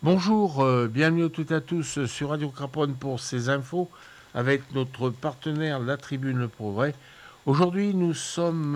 Bonjour, bienvenue à toutes et à tous sur Radio Craponne pour ces infos avec notre partenaire La Tribune Le Progrès. Aujourd'hui, nous sommes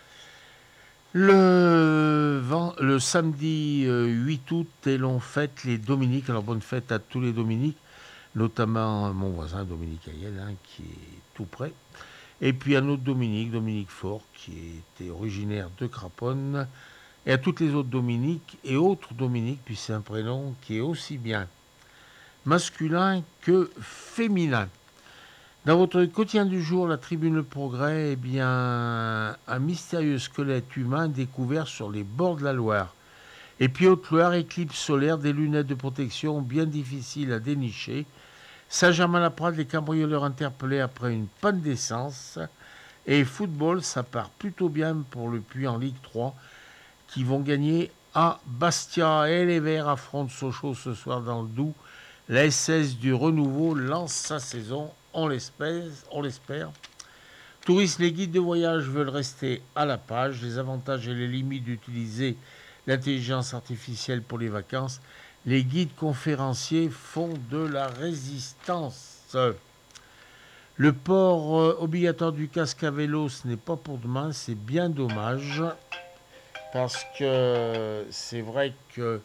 le samedi 8 août et l'on fête les Dominiques. Alors bonne fête à tous les Dominiques, notamment mon voisin Dominique Ayel, qui est tout près. Et puis à notre Dominique, Dominique Faure, qui était originaire de Craponne. Et à toutes les autres Dominiques et autres Dominiques, puis c'est un prénom qui est aussi bien masculin que féminin. Dans votre quotidien du jour, la Tribune Le Progrès, eh bien, un mystérieux squelette humain découvert sur les bords de la Loire. Et puis Haute-Loire, éclipse solaire, des lunettes de protection bien difficiles à dénicher. Saint-Germain-la-Prade, les cambrioleurs interpellés après une panne d'essence. Et football, ça part plutôt bien pour le Puy en Ligue 3, qui vont gagner à Bastia. Et les Verts affrontent Sochaux ce soir dans le Doubs. La SS du Renouveau lance sa saison, on l'espère. Touristes, les guides de voyage veulent rester à la page. Les avantages et les limites d'utiliser l'intelligence artificielle pour les vacances. Les guides conférenciers font de la résistance. Le port obligatoire du casque à vélo, ce n'est pas pour demain, c'est bien dommage. Parce que c'est vrai que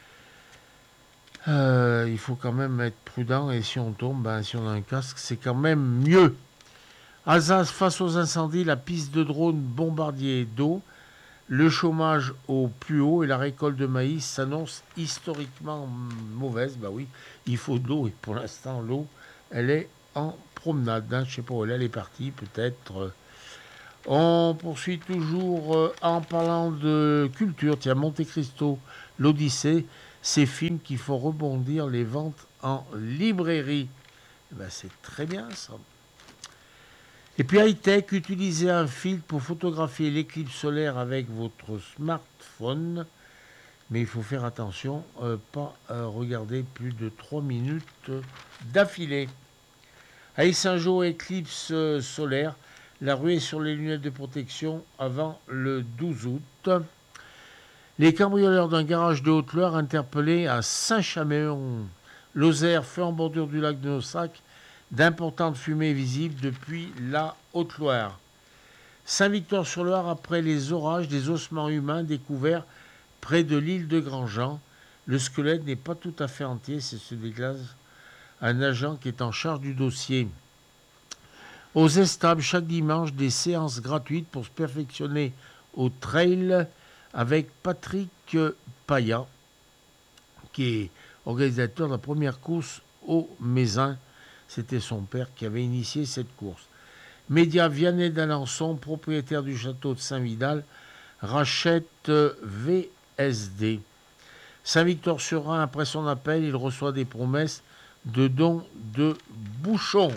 il faut quand même être prudent et si on tombe, si on a un casque, c'est quand même mieux. Alsace face aux incendies, la piste de drone bombardier d'eau, le chômage au plus haut et la récolte de maïs s'annonce historiquement mauvaise. Bah oui, il faut de l'eau et pour l'instant l'eau, elle est en promenade. Je ne sais pas où elle est partie, peut-être. On poursuit toujours en parlant de culture. Tiens, Monte Cristo, l'Odyssée, ces films qui font rebondir les ventes en librairie. C'est très bien ça. Et puis high-tech, utilisez un filtre pour photographier l'éclipse solaire avec votre smartphone. Mais il faut faire attention, pas regarder plus de 3 minutes d'affilée. À Saint-Jean, éclipse solaire. La ruée sur les lunettes de protection avant le 12 août. Les cambrioleurs d'un garage de Haute-Loire interpellés à Saint-Chamond. Lozère, feu en bordure du lac de Nossac. D'importantes fumées visibles depuis la Haute-Loire. Saint-Victor-sur-Loire, après les orages, des ossements humains découverts près de l'île de Grandjean. Le squelette n'est pas tout à fait entier, c'est ce déglace un agent qui est en charge du dossier. Aux Estables, chaque dimanche, des séances gratuites pour se perfectionner au trail avec Patrick Paya, qui est organisateur de la première course au Mézin. C'était son père qui avait initié cette course. Média Vianney d'Alençon, propriétaire du château de Saint-Vidal, rachète VSD. Saint-Victor-sur-Rhin, après son appel, il reçoit des promesses de dons de bouchons.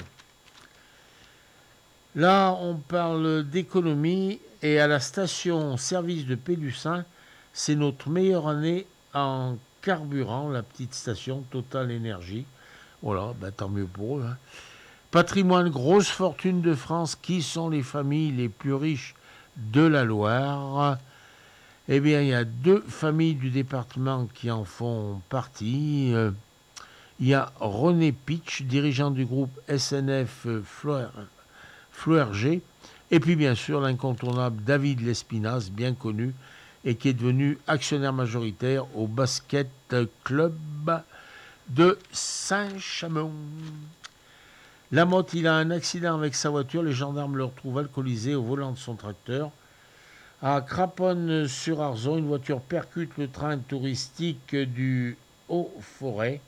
Là, on parle d'économie et à la station-service de Pélussin, c'est notre meilleure année en carburant, la petite station Total Énergie. Voilà, tant mieux pour eux. Patrimoine, grosse fortune de France, qui sont les familles les plus riches de la Loire? Eh bien, il y a 2 familles du département qui en font partie. Il y a René Pitch, dirigeant du groupe SNF Fleuerger, et puis bien sûr l'incontournable David Lespinasse, bien connu, et qui est devenu actionnaire majoritaire au basket club de Saint-Chamond. Lamotte, il a un accident avec sa voiture, les gendarmes le retrouvent alcoolisé au volant de son tracteur. À Craponne-sur-Arzon, une voiture percute le train touristique du Haut-Forêt.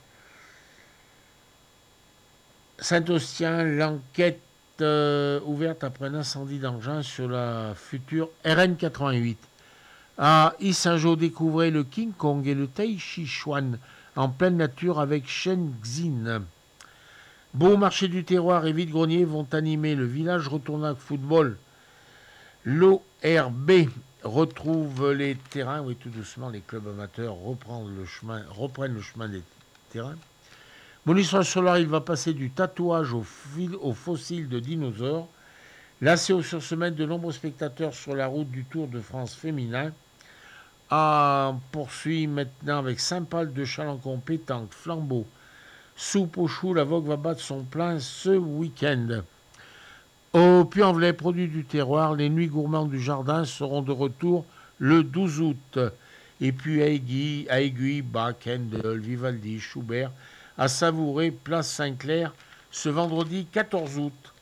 Saint-Austien, l'enquête ouverte après un incendie d'engin sur la future RN 88. À Issingeau, découvrez le King Kong et le Tai Chi Chuan en pleine nature avec Shen Xin. Beau marché du terroir et vide-grenier vont animer le village retournable football. L'ORB retrouve les terrains. Oui, tout doucement, les clubs amateurs reprennent le chemin des terrains. Mon histoire solaire, il va passer du tatouage aux fossiles de dinosaures. Là, c'est sur semaine de nombreux spectateurs sur la route du Tour de France féminin. poursuit maintenant avec Saint-Paul de Chalancon, pétanque, flambeau, soupe au chou. La Vogue va battre son plein ce week-end. Au Puy-en-Velay, produits du terroir, les nuits gourmandes du jardin seront de retour le 12 août. Et puis à Aiguille, Bach, Handel, Vivaldi, Schubert, à savourer place Saint-Clair ce vendredi 14 août.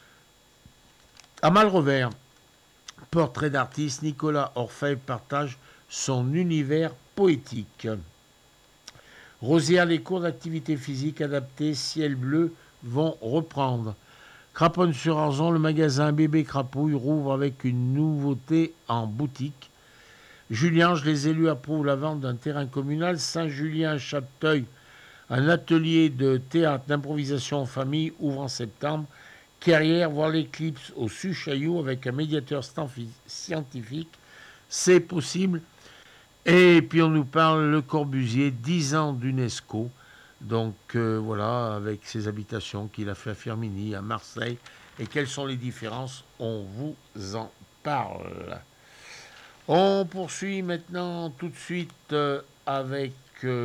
À Malrevers, portrait d'artiste, Nicolas Orfèvre partage son univers poétique. Rosières, les cours d'activité physique adaptés Ciel Bleu vont reprendre. Craponne-sur-Arzon, le magasin Bébé Crapouille rouvre avec une nouveauté en boutique. Juliange, les élus approuvent la vente d'un terrain communal. Saint-Julien-Chapteuil, un atelier de théâtre d'improvisation en famille ouvre en septembre. Carrière, voir l'éclipse au Suchaillou avec un médiateur scientifique. C'est possible. Et puis on nous parle Le Corbusier, 10 ans d'UNESCO. Donc voilà, avec ses habitations qu'il a fait à Firminy, à Marseille. Et quelles sont les différences? On vous en parle. On poursuit maintenant tout de suite avec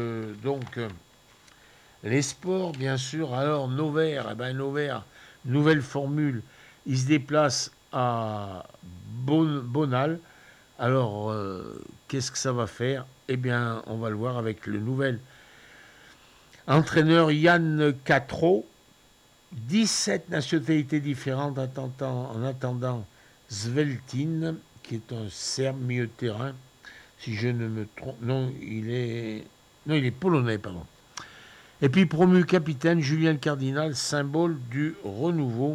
les sports, bien sûr. Alors Novert, Novert, nouvelle formule. Il se déplace à Bonal. Alors, qu'est-ce que ça va faire? Eh bien, on va le voir avec le nouvel entraîneur Yann Catro. 17 nationalités différentes en attendant Sveltin, qui est un Serbe milieu de terrain, si je ne me trompe. Non, il est polonais, pardon. Et puis promu capitaine, Julien Cardinal, symbole du renouveau.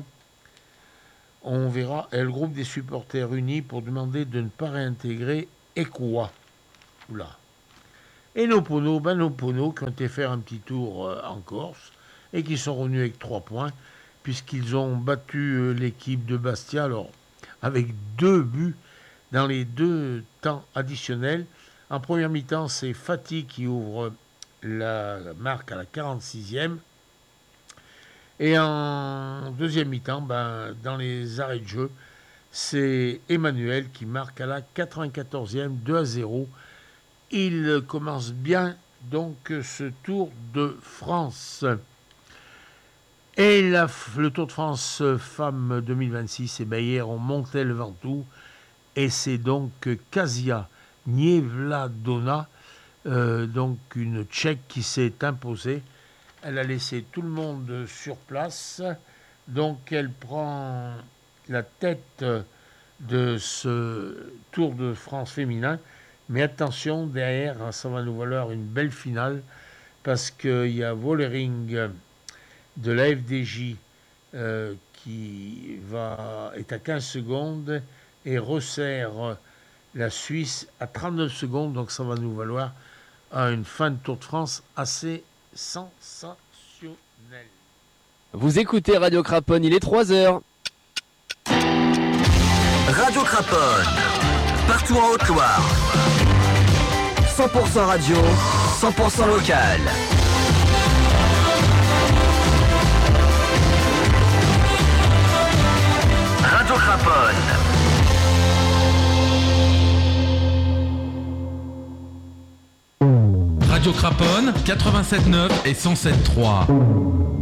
On verra, et le groupe des supporters unis pour demander de ne pas réintégrer Ekoua. Oula. Et nos poneaux qui ont été faire un petit tour en Corse et qui sont revenus avec 3 points, puisqu'ils ont battu l'équipe de Bastia, alors avec 2 buts dans les 2 temps additionnels. En première mi-temps, c'est Fatih qui ouvre la marque à la 46e. Et en deuxième mi-temps, dans les arrêts de jeu, c'est Emmanuel qui marque à la 94e, 2-0. Il commence bien donc ce Tour de France. Et le Tour de France Femmes 2026, c'est hier on montait le Ventoux. Et c'est donc Kasia Nievladona, donc une Tchèque qui s'est imposée. Elle a laissé tout le monde sur place. Donc elle prend la tête de ce Tour de France féminin. Mais attention, derrière, ça va nous valoir une belle finale. Parce qu'il y a Vollering de la FDJ qui est à 15 secondes et resserre la Suisse à 39 secondes. Donc ça va nous valoir une fin de Tour de France assez sensationnelle. Vous écoutez Radio Craponne, il est 3h. Radio Craponne, partout en Haute-Loire. 100% radio, 100% local. Radio Craponne. Radio Craponne, 87.9 et 107.3.